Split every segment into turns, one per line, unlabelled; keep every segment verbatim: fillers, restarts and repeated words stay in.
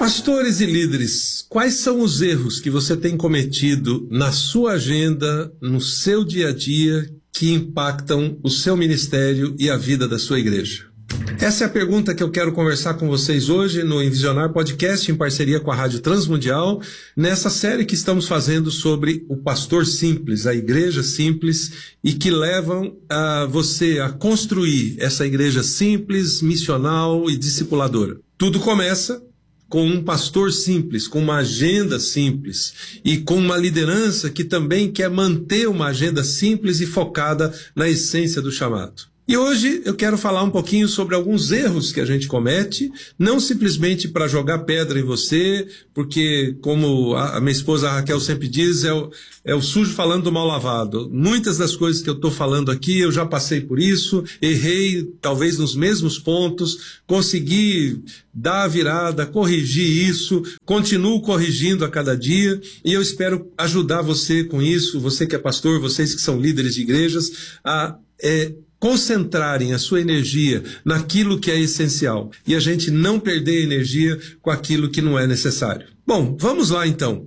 Pastores e líderes, quais são os erros que você tem cometido na sua agenda, no seu dia a dia, que impactam o seu ministério e a vida da sua igreja? Essa é a pergunta que eu quero conversar com vocês hoje no Envisionar Podcast, em parceria com a Rádio Transmundial, nessa série que estamos fazendo sobre o pastor simples, a igreja simples, e que levam a você a construir essa igreja simples, missional e discipuladora. Tudo começa com um pastor simples, com uma agenda simples e com uma liderança que também quer manter uma agenda simples e focada na essência do chamado. E hoje eu quero falar um pouquinho sobre alguns erros que a gente comete, não simplesmente para jogar pedra em você, porque, como a minha esposa Raquel sempre diz, é o, é o sujo falando do mal lavado. Muitas das coisas que eu estou falando aqui, eu já passei por isso, errei talvez nos mesmos pontos, consegui dar a virada, corrigir isso, continuo corrigindo a cada dia, e eu espero ajudar você com isso, você que é pastor, vocês que são líderes de igrejas, a é, concentrarem a sua energia naquilo que é essencial e a gente não perder energia com aquilo que não é necessário. Bom, vamos lá então.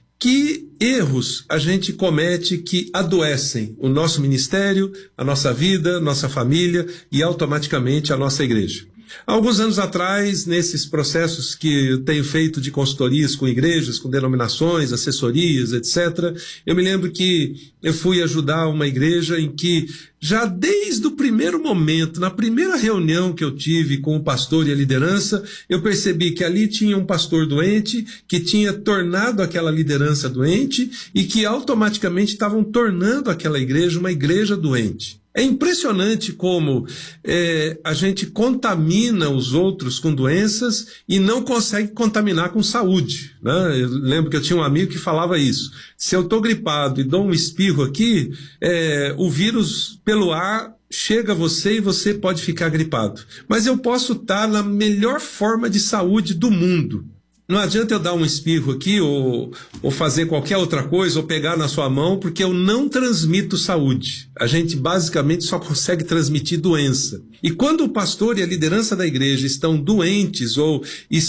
Que erros a gente comete que adoecem o nosso ministério, a nossa vida, nossa família e automaticamente a nossa igreja? Há alguns anos atrás, nesses processos que eu tenho feito de consultorias com igrejas, com denominações, assessorias, etcétera, eu me lembro que eu fui ajudar uma igreja em que, já desde o primeiro momento, na primeira reunião que eu tive com o pastor e a liderança, eu percebi que ali tinha um pastor doente, que tinha tornado aquela liderança doente e que automaticamente estavam tornando aquela igreja uma igreja doente. É impressionante como é, a gente contamina os outros com doenças e não consegue contaminar com saúde, né? Eu lembro que eu tinha um amigo que falava isso. Se eu estou gripado e dou um espirro aqui, é, o vírus pelo ar chega a você e você pode ficar gripado. Mas eu posso estar na melhor forma de saúde do mundo. Não adianta eu dar um espirro aqui ou, ou fazer qualquer outra coisa ou pegar na sua mão, porque eu não transmito saúde. A gente basicamente só consegue transmitir doença. E quando o pastor e a liderança da igreja estão doentes ou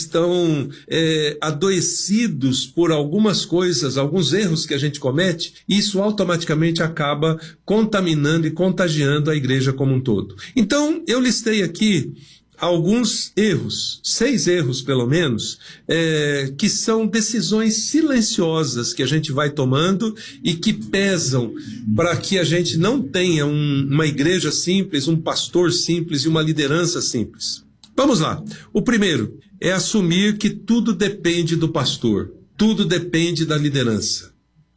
estão é, adoecidos por algumas coisas, alguns erros que a gente comete, isso automaticamente acaba contaminando e contagiando a igreja como um todo. Então, eu listei aqui alguns erros, seis erros pelo menos, é, que são decisões silenciosas que a gente vai tomando e que pesam para que a gente não tenha um, uma igreja simples, um pastor simples e uma liderança simples. Vamos lá. O primeiro é assumir que tudo depende do pastor, tudo depende da liderança.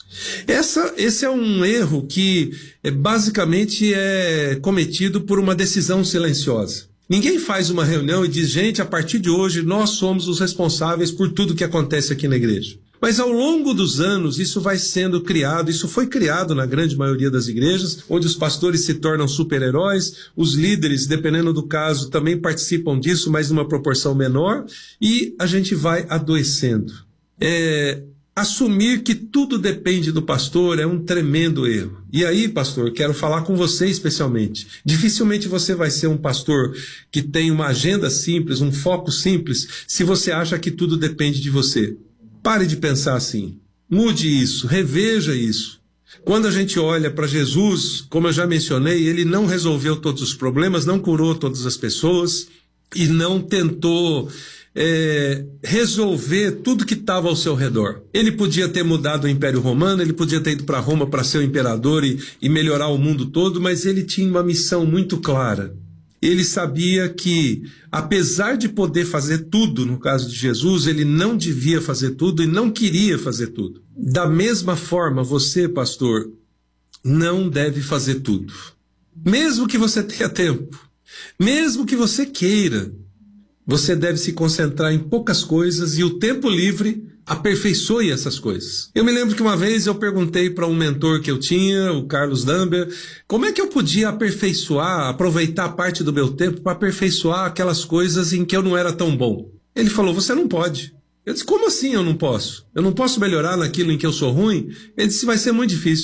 Essa, esse é um erro que é, basicamente é cometido por uma decisão silenciosa. Ninguém faz uma reunião e diz, gente, a partir de hoje nós somos os responsáveis por tudo que acontece aqui na igreja. Mas ao longo dos anos isso vai sendo criado, isso foi criado na grande maioria das igrejas, onde os pastores se tornam super-heróis, os líderes, dependendo do caso, também participam disso, mas numa proporção menor, e a gente vai adoecendo. É... Assumir que tudo depende do pastor é um tremendo erro. E aí, pastor, quero falar com você especialmente. Dificilmente você vai ser um pastor que tem uma agenda simples, um foco simples, se você acha que tudo depende de você. Pare de pensar assim. Mude isso, reveja isso. Quando a gente olha para Jesus, como eu já mencionei, ele não resolveu todos os problemas, não curou todas as pessoas e não tentou É, resolver tudo que estava ao seu redor. Ele podia ter mudado o Império Romano, ele podia ter ido para Roma para ser o imperador e, e melhorar o mundo todo, mas ele tinha uma missão muito clara. Ele sabia que, apesar de poder fazer tudo, no caso de Jesus, ele não devia fazer tudo e não queria fazer tudo. Da mesma forma, você, pastor, não deve fazer tudo. Mesmo que você tenha tempo, mesmo que você queira, você deve se concentrar em poucas coisas e o tempo livre aperfeiçoe essas coisas. Eu me lembro que uma vez eu perguntei para um mentor que eu tinha, o Carlos Damber, como é que eu podia aperfeiçoar, aproveitar parte do meu tempo para aperfeiçoar aquelas coisas em que eu não era tão bom. Ele falou, você não pode. Eu disse, como assim eu não posso? Eu não posso melhorar naquilo em que eu sou ruim? Ele disse, vai ser muito difícil.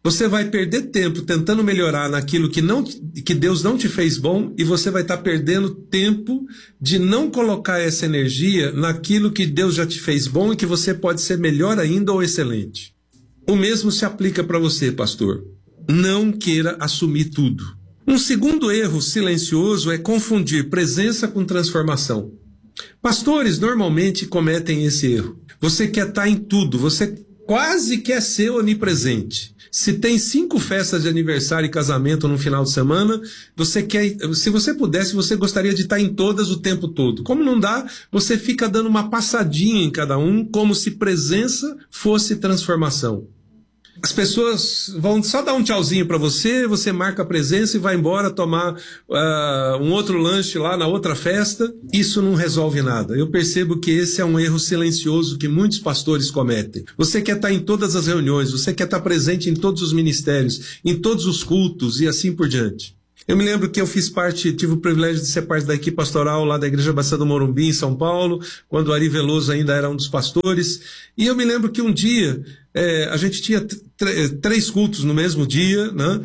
Você vai perder tempo tentando melhorar naquilo que, não, que Deus não te fez bom, e você vai estar perdendo tempo de não colocar essa energia naquilo que Deus já te fez bom e que você pode ser melhor ainda ou excelente. O mesmo se aplica para você, pastor. Não queira assumir tudo. Um segundo erro silencioso é confundir presença com transformação. Pastores normalmente cometem esse erro. Você quer estar em tudo, você quase quer ser onipresente. Se tem cinco festas de aniversário e casamento no final de semana, você quer, se você pudesse, você gostaria de estar em todas o tempo todo. Como não dá, você fica dando uma passadinha em cada um, como se presença fosse transformação. As pessoas vão só dar um tchauzinho para você, você marca a presença e vai embora tomar uh, um outro lanche lá na outra festa. Isso não resolve nada. Eu percebo que esse é um erro silencioso que muitos pastores cometem. Você quer estar em todas as reuniões, você quer estar presente em todos os ministérios, em todos os cultos e assim por diante. Eu me lembro que eu fiz parte, tive o privilégio de ser parte da equipe pastoral lá da Igreja Bacia do Morumbi, em São Paulo, quando o Ari Veloso ainda era um dos pastores. E eu me lembro que um dia é, a gente tinha três cultos no mesmo dia, né?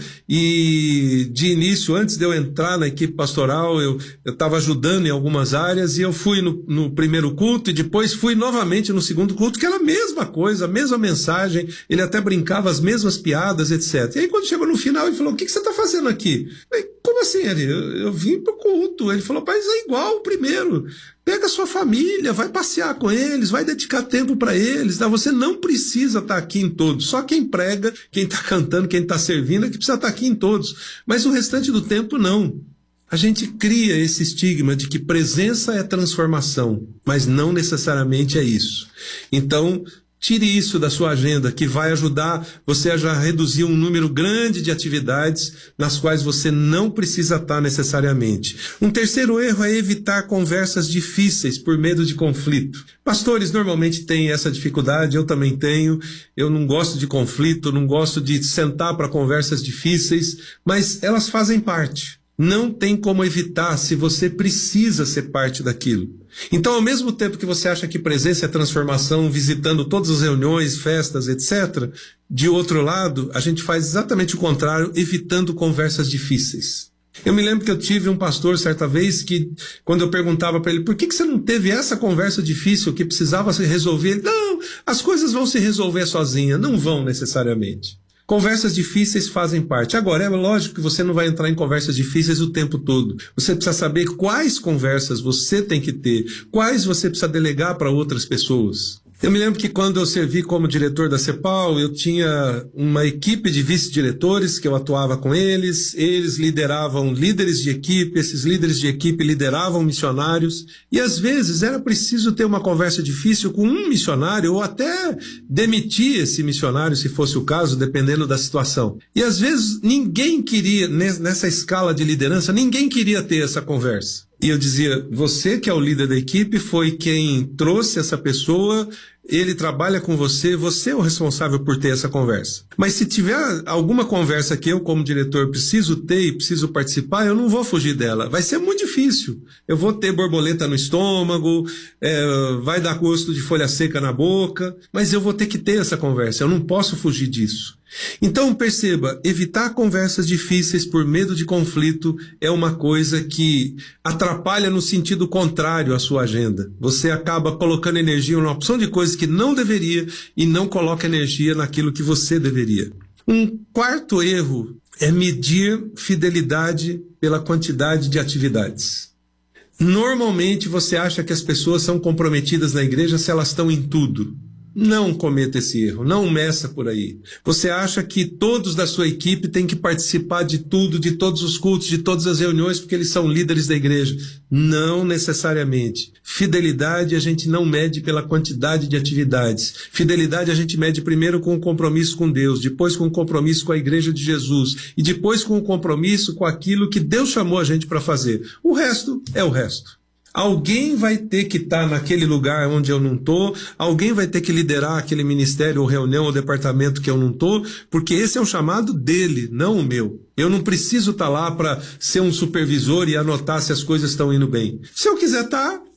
E de início, antes de eu entrar na equipe pastoral, eu estava ajudando em algumas áreas, e eu fui no, no primeiro culto e depois fui novamente no segundo culto, que era a mesma coisa, a mesma mensagem, ele até brincava as mesmas piadas, etcétera. E aí quando chegou no final, ele falou: o que, que você está fazendo aqui? Eu falei: como assim, Ari? Eu, eu vim pro culto. Ele falou: mas é igual o primeiro. Pega a sua família, vai passear com eles, vai dedicar tempo para eles. Tá? Você não precisa estar aqui em todos. Só quem prega, quem está cantando, quem está servindo é que precisa estar aqui em todos. Mas o restante do tempo, não. A gente cria esse estigma de que presença é transformação, mas não necessariamente é isso. Então, tire isso da sua agenda, que vai ajudar você a já reduzir um número grande de atividades nas quais você não precisa estar necessariamente. Um terceiro erro é evitar conversas difíceis por medo de conflito. Pastores normalmente têm essa dificuldade, eu também tenho. Eu não gosto de conflito, não gosto de sentar para conversas difíceis, mas elas fazem parte. Não tem como evitar se você precisa ser parte daquilo. Então, ao mesmo tempo que você acha que presença é transformação, visitando todas as reuniões, festas, etcétera, de outro lado, a gente faz exatamente o contrário, evitando conversas difíceis. Eu me lembro que eu tive um pastor certa vez que, quando eu perguntava para ele: por que, que você não teve essa conversa difícil que precisava se resolver? Ele: não, as coisas vão se resolver sozinha. Não vão necessariamente. Conversas difíceis fazem parte. Agora, é lógico que você não vai entrar em conversas difíceis o tempo todo. Você precisa saber quais conversas você tem que ter, quais você precisa delegar para outras pessoas. Eu me lembro que quando eu servi como diretor da CEPAL, eu tinha uma equipe de vice-diretores que eu atuava com eles, eles lideravam líderes de equipe, esses líderes de equipe lideravam missionários, e às vezes era preciso ter uma conversa difícil com um missionário, ou até demitir esse missionário, se fosse o caso, dependendo da situação. E às vezes ninguém queria, nessa escala de liderança, ninguém queria ter essa conversa. E eu dizia: você que é o líder da equipe, foi quem trouxe essa pessoa, ele trabalha com você, você é o responsável por ter essa conversa. Mas se tiver alguma conversa que eu, como diretor, preciso ter e preciso participar, eu não vou fugir dela. Vai ser muito difícil. Eu vou ter borboleta no estômago, é, vai dar gosto de folha seca na boca, mas eu vou ter que ter essa conversa, eu não posso fugir disso. Então perceba, evitar conversas difíceis por medo de conflito é uma coisa que atrapalha no sentido contrário à sua agenda. Você acaba colocando energia numa opção de coisas que não deveria e não coloca energia naquilo que você deveria. Um quarto erro é medir fidelidade pela quantidade de atividades. Normalmente você acha que as pessoas são comprometidas na igreja se elas estão em tudo. Não cometa esse erro, não meça por aí. Você acha que todos da sua equipe têm que participar de tudo, de todos os cultos, de todas as reuniões, porque eles são líderes da igreja. Não necessariamente. Fidelidade a gente não mede pela quantidade de atividades. Fidelidade a gente mede primeiro com o compromisso com Deus, depois com o compromisso com a igreja de Jesus e depois com o compromisso com aquilo que Deus chamou a gente para fazer. O resto é o resto. Alguém vai ter que estar naquele lugar onde eu não estou, alguém vai ter que liderar aquele ministério ou reunião ou departamento que eu não estou, porque esse é um chamado dele, não o meu. Eu não preciso estar lá para ser um supervisor e anotar se as coisas estão indo bem. Se eu quiser estar,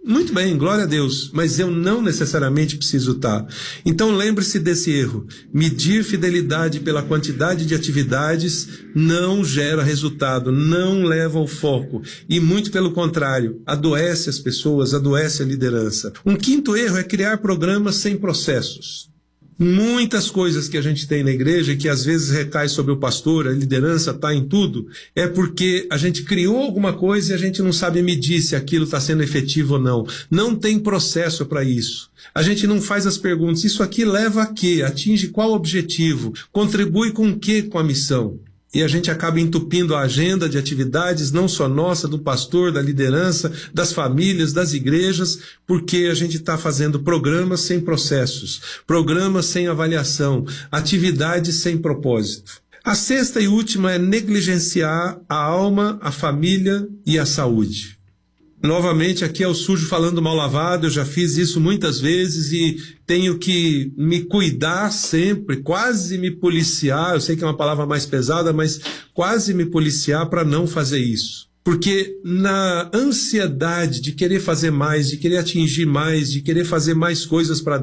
Muito bem, glória a Deus, mas eu não necessariamente preciso estar. Então lembre-se desse erro. Medir fidelidade pela quantidade de atividades não gera resultado, não leva ao foco. E muito pelo contrário, adoece as pessoas, adoece a liderança. Um quinto erro é criar programas sem processos. Muitas coisas que a gente tem na igreja, que às vezes recai sobre o pastor, a liderança está em tudo, é porque a gente criou alguma coisa e a gente não sabe medir se aquilo está sendo efetivo ou não. Não tem processo para isso. A gente não faz as perguntas, isso aqui leva a quê? Atinge qual objetivo? Contribui com o quê com a missão? E a gente acaba entupindo a agenda de atividades, não só nossa, do pastor, da liderança, das famílias, das igrejas, porque a gente está fazendo programas sem processos, programas sem avaliação, atividades sem propósito. A sexta e última é negligenciar a alma, a família e a saúde. Novamente, aqui é o sujo falando mal lavado, eu já fiz isso muitas vezes e tenho que me cuidar sempre, quase me policiar, eu sei que é uma palavra mais pesada, mas quase me policiar para não fazer isso. Porque na ansiedade de querer fazer mais, de querer atingir mais, de querer fazer mais coisas para